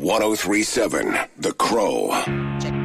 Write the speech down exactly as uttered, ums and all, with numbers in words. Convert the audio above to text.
one oh three point seven The Crow. Check